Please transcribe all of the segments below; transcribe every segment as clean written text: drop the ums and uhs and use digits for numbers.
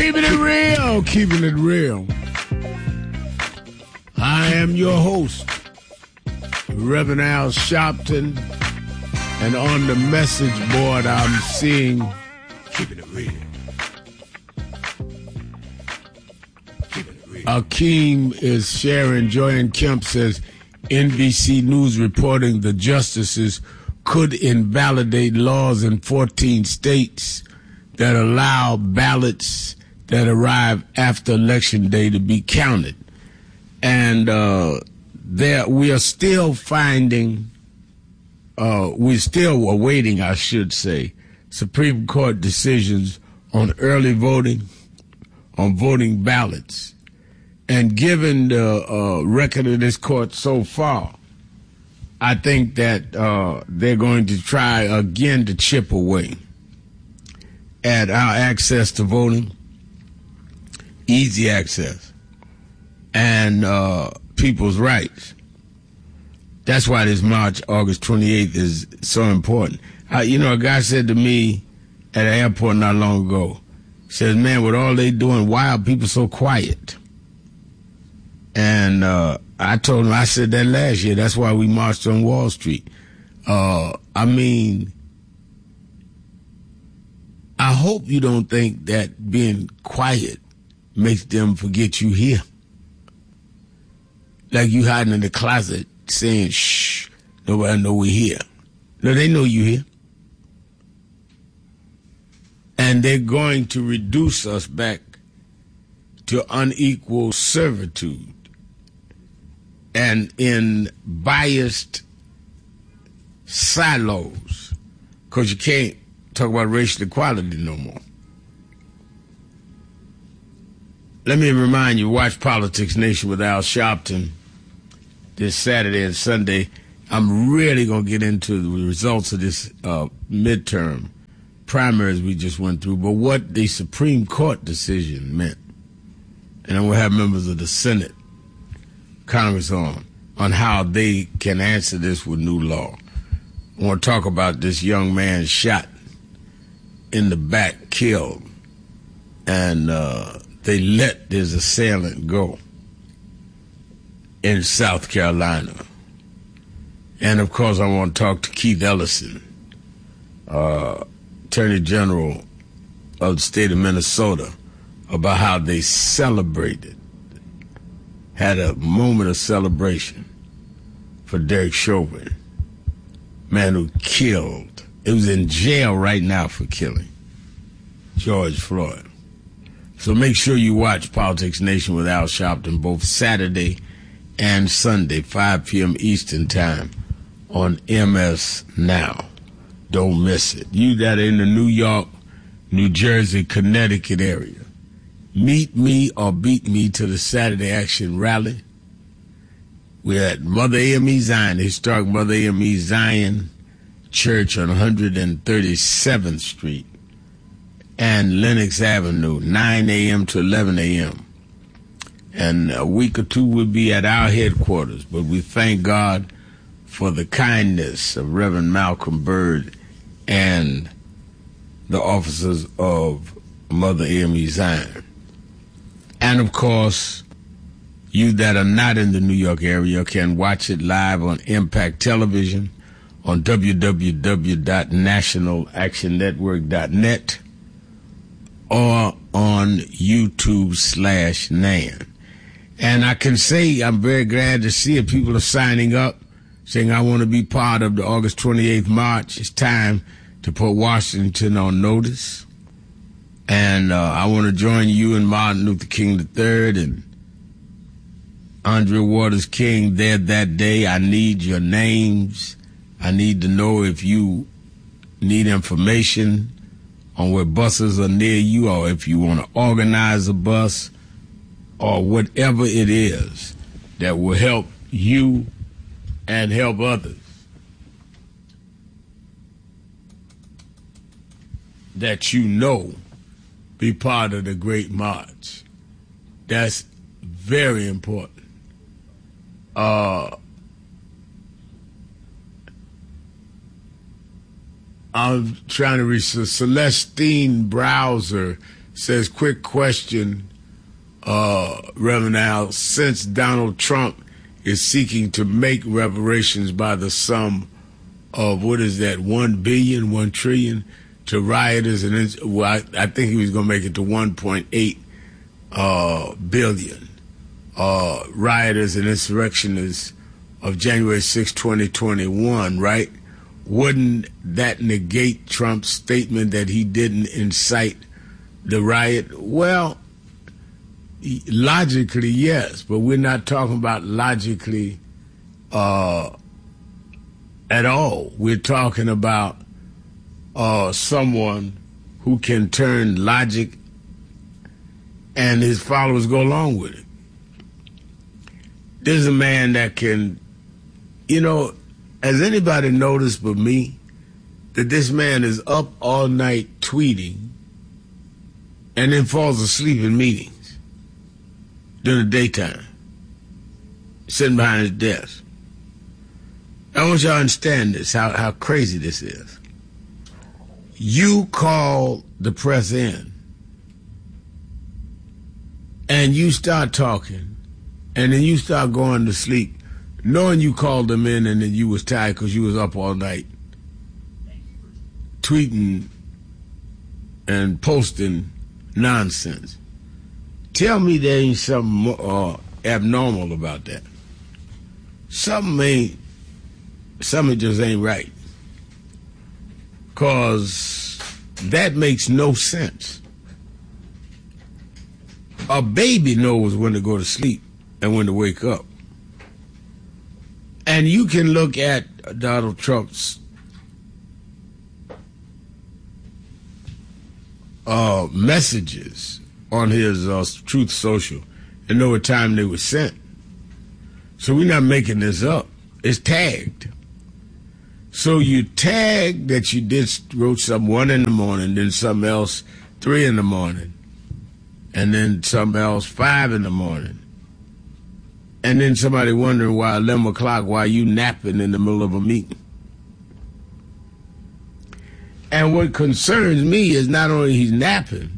Keeping it real, keeping it real. I am your host, Reverend Al Sharpton, and on the message board I'm seeing keeping it real. Keeping it real. Akeem is sharing. Joanne Kemp says NBC News reporting the justices could invalidate laws in 14 states that allow ballots that arrive after Election Day to be counted. And we are still finding, we're still awaiting, I should say, Supreme Court decisions on early voting, on voting ballots. And given the record of this court so far, I think that they're going to try again to chip away at our access to voting, easy access, and people's rights. That's why this March, August 28th, is so important. A guy said to me at an airport not long ago, he says, man, with all they doing, why are people so quiet? And I told him, I said that last year. That's why we marched on Wall Street. I hope you don't think that being quiet makes them forget you here. Like you hiding in the closet saying, shh, nobody know we're here. No, they know you here. And they're going to reduce us back to unequal servitude and in biased silos, because you can't talk about racial equality no more. Let me remind you, watch Politics Nation with Al Sharpton this Saturday and Sunday. I'm really going to get into the results of this midterm primaries we just went through, but what the Supreme Court decision meant. And I'm going to have members of the Senate, Congress on how they can answer this with new law. I want to talk about this young man shot in the back, killed, and they let his assailant go in South Carolina. And, of course, I want to talk to Keith Ellison, Attorney General of the state of Minnesota, about how they celebrated, had a moment of celebration for Derek Chauvin, man who killed. It was in jail right now for killing George Floyd. So make sure you watch Politics Nation with Al Sharpton both Saturday and Sunday, 5 p.m. Eastern Time on MS Now. Don't miss it. You that are in the New York, New Jersey, Connecticut area, meet me or beat me to the Saturday Action Rally. We're at Mother AME Zion, the historic Mother AME Zion Church on 137th Street and Lenox Avenue, 9 a.m. to 11 a.m. And a week or two we'll be at our headquarters, but we thank God for the kindness of Reverend Malcolm Byrd and the officers of Mother AME Zion. And, of course, you that are not in the New York area can watch it live on Impact Television, on www.nationalactionnetwork.net, or on YouTube/NAN. And I can say I'm very glad to see it. People are signing up, saying, I want to be part of the August 28th march. It's time to put Washington on notice. And I want to join you and Martin Luther King III and Andre Waters King there that day. I need your names. I need to know if you need information on where buses are near you, or if you want to organize a bus, or whatever it is that will help you and help others that you know be part of the Great March. That's very important. I'm trying to reach Celestine Browser says, quick question, Reverend Al, since Donald Trump is seeking to make reparations by the sum of, what is that, 1 billion, 1 trillion to rioters, and I think he was going to make it to 1.8 billion rioters and insurrectionists of January 6, 2021, right? Wouldn't that negate Trump's statement that he didn't incite the riot? Well, logically, yes, but we're not talking about logically at all. We're talking about someone who can turn logic and his followers go along with it. There's a man that can, has anybody noticed but me that this man is up all night tweeting and then falls asleep in meetings during the daytime, sitting behind his desk? I want y'all to understand this, how crazy this is. You call the press in and you start talking and then you start going to sleep knowing you called them in and then you was tired because you was up all night tweeting and posting nonsense. Tell me there ain't something abnormal about that. Something just ain't right. Because that makes no sense. A baby knows when to go to sleep and when to wake up. And you can look at Donald Trump's messages on his Truth Social and know what time they were sent. So we're not making this up. It's tagged. So you tag that you wrote something 1 in the morning, then something else 3 in the morning, and then something else 5 in the morning. And then somebody wondering why 11 o'clock, why you napping in the middle of a meeting. And what concerns me is not only he's napping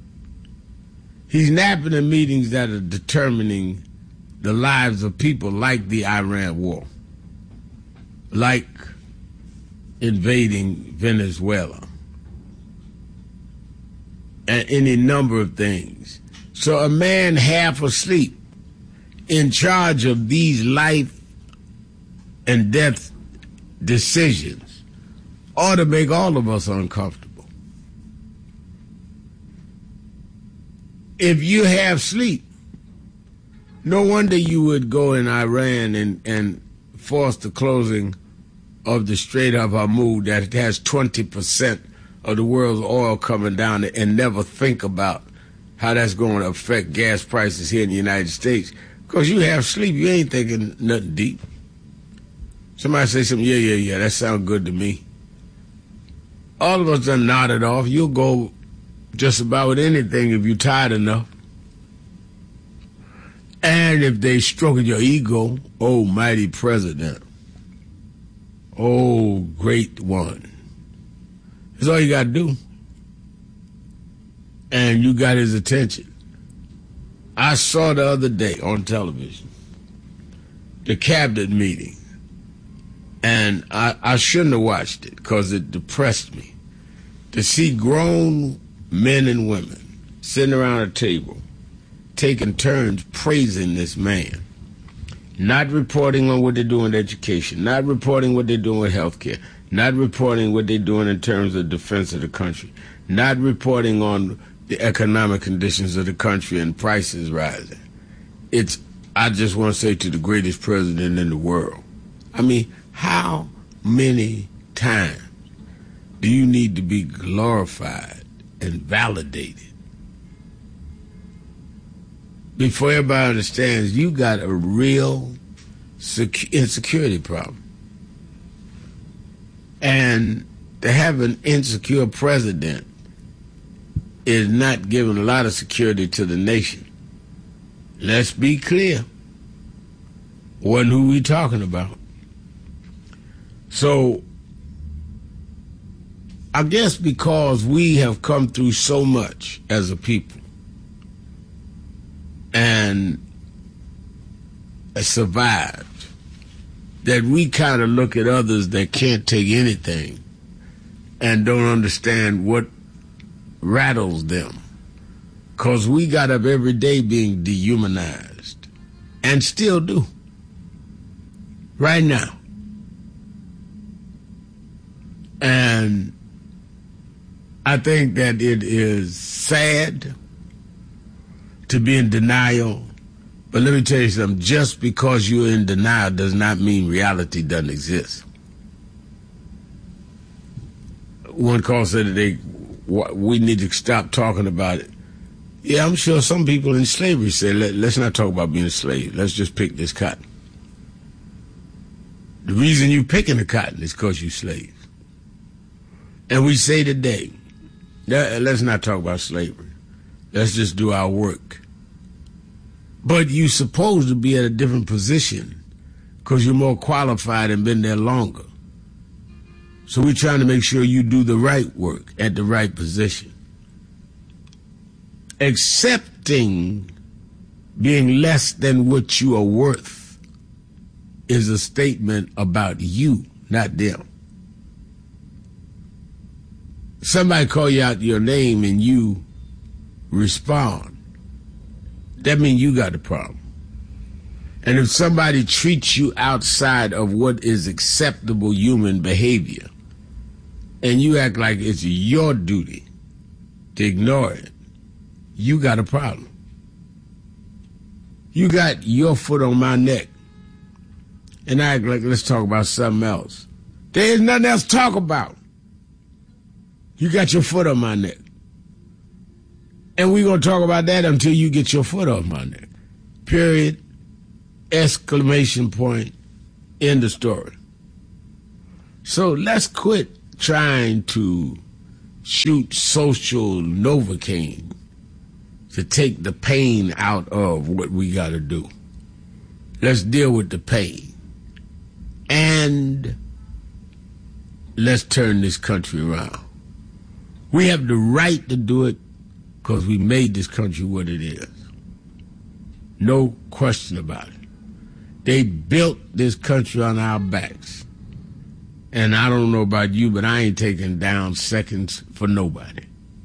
in meetings that are determining the lives of people, like the Iran war, like invading Venezuela, and any number of things. So a man half asleep in charge of these life and death decisions ought to make all of us uncomfortable. If you have sleep, no wonder you would go in Iran and force the closing of the Strait of Hormuz that has 20% of the world's oil coming down and never think about how that's going to affect gas prices here in the United States. Because you have sleep, you ain't thinking nothing deep. Somebody say something, yeah, that sounds good to me. All of us done nodded off. You'll go just about with anything if you're tired enough. And if they stroking your ego, oh, mighty president, oh, great one. That's all you got to do. And you got his attention. I saw the other day on television the cabinet meeting, and I shouldn't have watched it because it depressed me to see grown men and women sitting around a table taking turns praising this man, not reporting on what they're doing in education, not reporting what they're doing with health care, not reporting what they're doing in terms of defense of the country, not reporting on the economic conditions of the country and prices rising. I just want to say, to the greatest president in the world, I mean, how many times do you need to be glorified and validated before everybody understands you got a real insecurity problem? And to have an insecure president is not giving a lot of security to the nation. Let's be clear. Wasn't who we talking about. So I guess because we have come through so much as a people and survived, that we kind of look at others that can't take anything and don't understand what rattles them. Because we got up every day being dehumanized, and still do, right now. And I think that it is sad to be in denial. But let me tell you something. Just because you're in denial does not mean reality doesn't exist. One call said today, we need to stop talking about it. Yeah, I'm sure some people in slavery say, let's not talk about being a slave. Let's just pick this cotton. The reason you picking the cotton is because you slaves. And we say today, let's not talk about slavery. Let's just do our work. But you're supposed to be at a different position because you're more qualified and been there longer. So we're trying to make sure you do the right work at the right position. Accepting being less than what you are worth is a statement about you, not them. Somebody call you out your name and you respond. That means you got a problem. And if somebody treats you outside of what is acceptable human behavior, and you act like it's your duty to ignore it, you got a problem. You got your foot on my neck, and I act like let's talk about something else. There is nothing else to talk about. You got your foot on my neck. And we're going to talk about that until you get your foot off my neck. Period. Exclamation point. End of story. So let's quit trying to shoot social Novocaine to take the pain out of what we got to do. Let's deal with the pain. And let's turn this country around. We have the right to do it because we made this country what it is. No question about it. They built this country on our backs. And I don't know about you, but I ain't taking down seconds for nobody.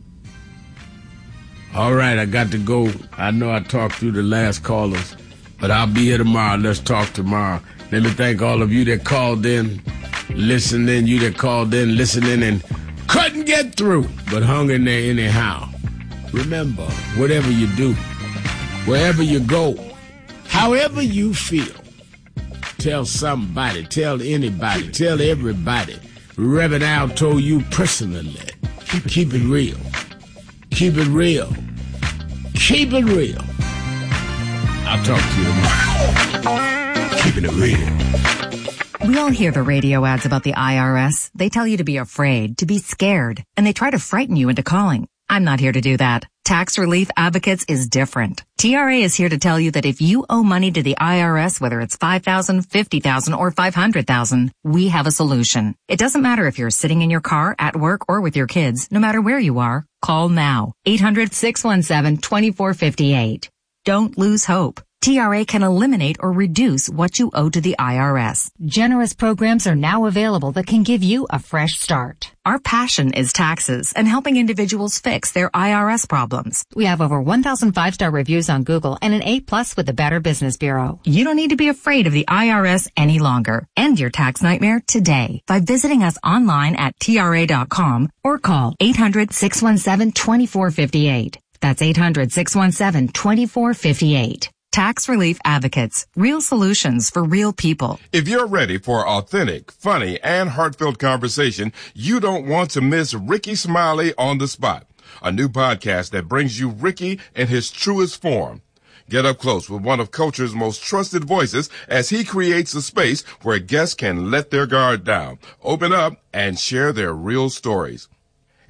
All right, I got to go. I know I talked through the last callers, but I'll be here tomorrow. Let's talk tomorrow. Let me thank all of you that called in, listening, you that called in, listening, and couldn't get through, but hung in there anyhow. Remember, whatever you do, wherever you go, however you feel, tell somebody, tell anybody, tell everybody. Reverend Al told you personally, keep it real. Keep it real. Keep it real. I'll talk to you tomorrow. Keeping it real. We all hear the radio ads about the IRS. They tell you to be afraid, to be scared, and they try to frighten you into calling. I'm not here to do that. Tax Relief Advocates is different. TRA is here to tell you that if you owe money to the IRS, whether it's $5,000, $50,000, or $500,000, we have a solution. It doesn't matter if you're sitting in your car, at work, or with your kids. No matter where you are, call now. 800-617-2458. Don't lose hope. TRA can eliminate or reduce what you owe to the IRS. Generous programs are now available that can give you a fresh start. Our passion is taxes and helping individuals fix their IRS problems. We have over 1,000 5-star reviews on Google and an A+ with the Better Business Bureau. You don't need to be afraid of the IRS any longer. End your tax nightmare today by visiting us online at TRA.com or call 800-617-2458. That's 800-617-2458. Tax Relief Advocates. Real solutions for real people. If you're ready for authentic, funny, and heartfelt conversation, you don't want to miss Ricky Smiley on the Spot, a new podcast that brings you Ricky in his truest form. Get up close with one of culture's most trusted voices as he creates a space where guests can let their guard down, open up, and share their real stories.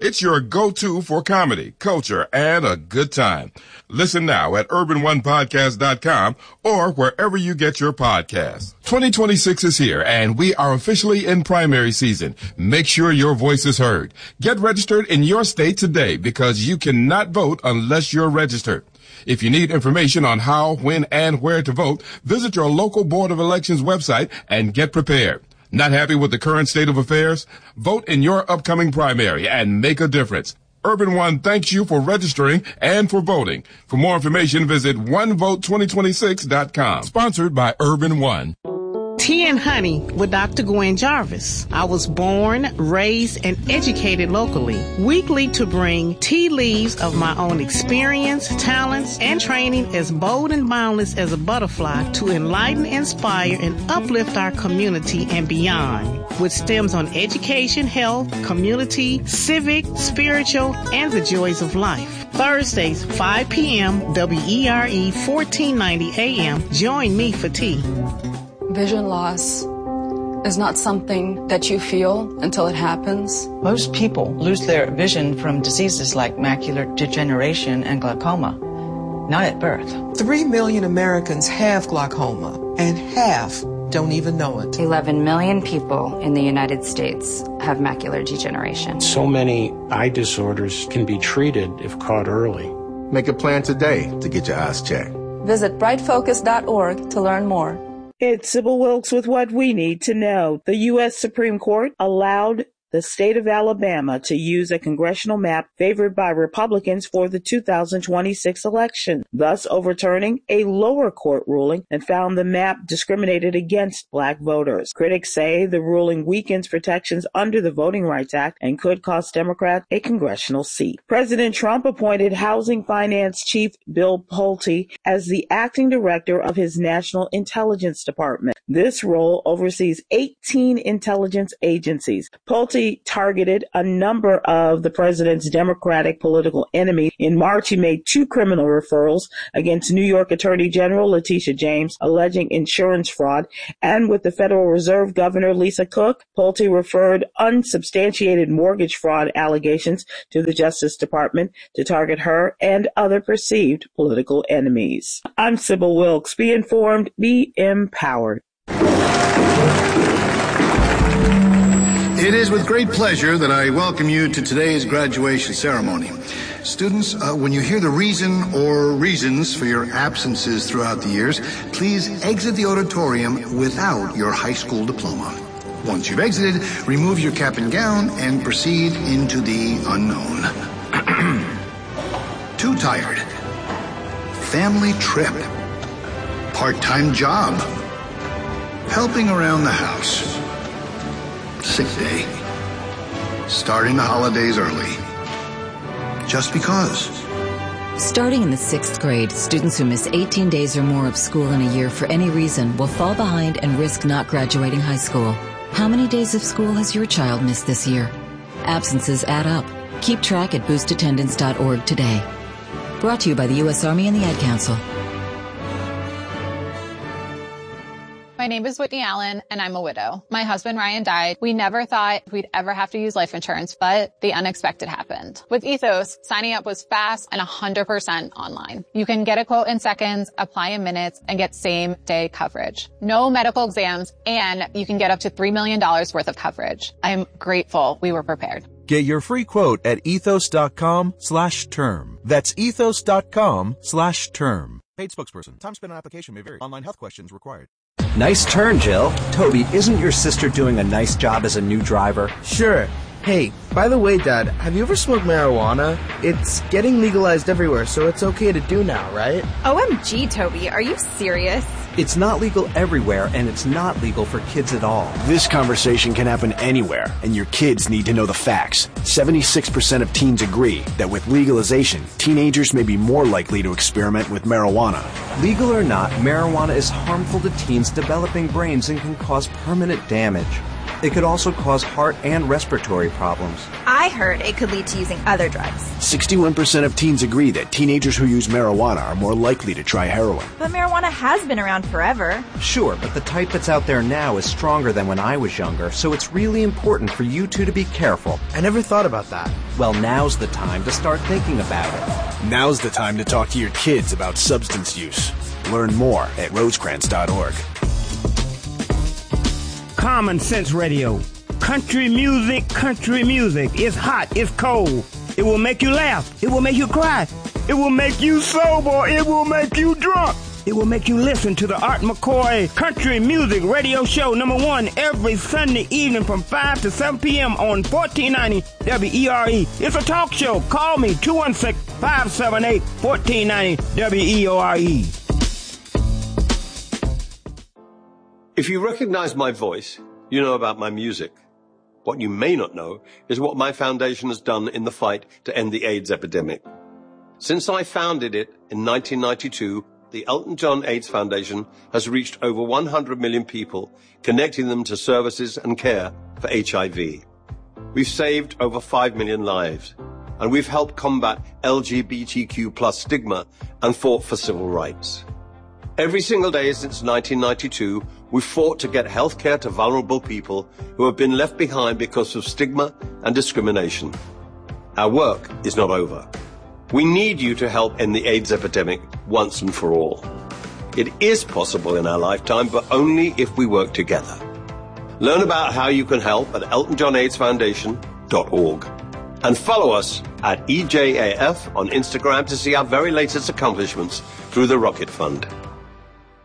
It's your go-to for comedy, culture, and a good time. Listen now at urbanonepodcast.com or wherever you get your podcasts. 2026 is here, and we are officially in primary season. Make sure your voice is heard. Get registered in your state today because you cannot vote unless you're registered. If you need information on how, when, and where to vote, visit your local Board of Elections website and get prepared. Not happy with the current state of affairs? Vote in your upcoming primary and make a difference. Urban One thanks you for registering and for voting. For more information, visit onevote2026.com. Sponsored by Urban One. Tea and Honey with Dr. Gwen Jarvis. I was born, raised, and educated locally. Weekly to bring tea leaves of my own experience, talents, and training as bold and boundless as a butterfly to enlighten, inspire, and uplift our community and beyond. With stems on education, health, community, civic, spiritual, and the joys of life. Thursdays, 5 p.m., WERE 1490 AM. Join me for tea. Vision loss is not something that you feel until it happens. Most people lose their vision from diseases like macular degeneration and glaucoma, not at birth. 3 million Americans have glaucoma, and half don't even know it. 11 million people in the United States have macular degeneration. So many eye disorders can be treated if caught early. Make a plan today to get your eyes checked. Visit brightfocus.org to learn more. It's Sybil Wilkes with what we need to know. The U.S. Supreme Court allowed the state of Alabama to use a congressional map favored by Republicans for the 2026 election, thus overturning a lower court ruling and found the map discriminated against black voters. Critics say the ruling weakens protections under the Voting Rights Act and could cost Democrats a congressional seat. President Trump appointed Housing Finance Chief Bill Pulte as the acting director of his National Intelligence Department. This role oversees 18 intelligence agencies. Pulte targeted a number of the president's Democratic political enemies. In March, he made 2 criminal referrals against New York Attorney General Letitia James, alleging insurance fraud. And with the Federal Reserve Governor Lisa Cook, Pulte referred unsubstantiated mortgage fraud allegations to the Justice Department to target her and other perceived political enemies. I'm Sybil Wilkes. Be informed, be empowered. It is with great pleasure that I welcome you to today's graduation ceremony. Students, when you hear the reason or reasons for your absences throughout the years, please exit the auditorium without your high school diploma. Once you've exited, remove your cap and gown and proceed into the unknown. Too tired. Family trip. Part-time job. Helping around the house. Sick day. Starting the holidays early. Just because. Starting in the 6th grade, students who miss 18 days or more of school in a year for any reason will fall behind and risk not graduating high school. How many days of school has your child missed this year? Absences add up. Keep track at boostattendance.org today. Brought to you by the U.S. Army and the Ad Council. My name is Whitney Allen, and I'm a widow. My husband, Ryan, died. We never thought we'd ever have to use life insurance, but the unexpected happened. With Ethos, signing up was fast and 100% online. You can get a quote in seconds, apply in minutes, and get same-day coverage. No medical exams, and you can get up to $3 million worth of coverage. I'm grateful we were prepared. Get your free quote at ethos.com/term. That's ethos.com/term. Paid spokesperson. Time spent on application may vary. Online health questions required. Nice turn, Jill. Toby, isn't your sister doing a nice job as a new driver? Sure. Hey, by the way, Dad, have you ever smoked marijuana? It's getting legalized everywhere, so it's okay to do now, right? OMG, Toby, are you serious? It's not legal everywhere, and it's not legal for kids at all. This conversation can happen anywhere, and your kids need to know the facts. 76% of teens agree that with legalization, teenagers may be more likely to experiment with marijuana. Legal or not, marijuana is harmful to teens' developing brains and can cause permanent damage. It could also cause heart and respiratory problems. I heard it could lead to using other drugs. 61% of teens agree that teenagers who use marijuana are more likely to try heroin. But marijuana has been around forever. Sure, but the type that's out there now is stronger than when I was younger, so it's really important for you two to be careful. I never thought about that. Well, now's the time to start thinking about it. Now's the time to talk to your kids about substance use. Learn more at rosecrans.org. Common Sense Radio. Country music, country music. It's hot, it's cold. It will make you laugh. It will make you cry. It will make you sober. It will make you drunk. It will make you listen to the Art McCoy Country Music Radio Show #1 every Sunday evening from 5 to 7 p.m. on 1490 WERE. It's a talk show. Call me 216-578-1490 WERE. If you recognize my voice, you know about my music. What you may not know is what my foundation has done in the fight to end the AIDS epidemic. Since I founded it in 1992, the Elton John AIDS Foundation has reached over 100 million people, connecting them to services and care for HIV. We've saved over 5 million lives, and we've helped combat LGBTQ+ stigma and fought for civil rights. Every single day since 1992, we've fought to get health care to vulnerable people who have been left behind because of stigma and discrimination. Our work is not over. We need you to help end the AIDS epidemic once and for all. It is possible in our lifetime, but only if we work together. Learn about how you can help at eltonjohnaidsfoundation.org. And follow us at EJAF on Instagram to see our very latest accomplishments through the Rocket Fund.